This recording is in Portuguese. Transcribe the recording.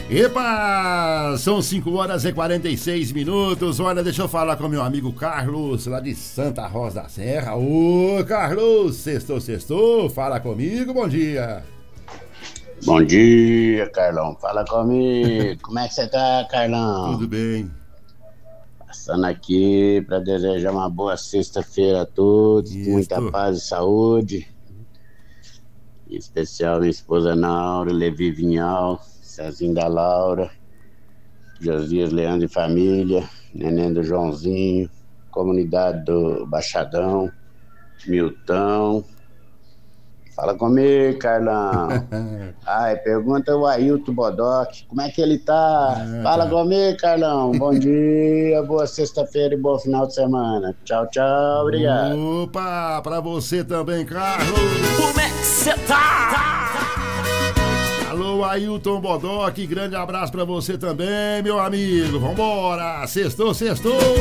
Epa, são 5h46. Olha, deixa eu falar com meu amigo Carlos, lá de Santa Rosa da Serra. Ô, Carlos, sextou, fala comigo, bom dia. Bom dia, Carlão, fala comigo. Como é que você tá, Carlão? Tudo bem. Passando aqui para desejar uma boa sexta-feira a todos, com muita paz e saúde. Em especial minha esposa Naura, Levi Vinhal, Cezinho da Laura, Josias Leandro e família, Neném do Joãozinho, comunidade do Baixadão, Milton. Fala comigo, Carlão. Ai, pergunta o Ailton Bodoc, como é que ele tá? Fala comigo, Carlão. Bom dia, boa sexta-feira e bom final de semana. Tchau, tchau, obrigado. Opa, pra você também, Carlos. Como é que você tá? Alô, Ailton Bodoc, grande abraço pra você também, meu amigo. Vambora, sextou.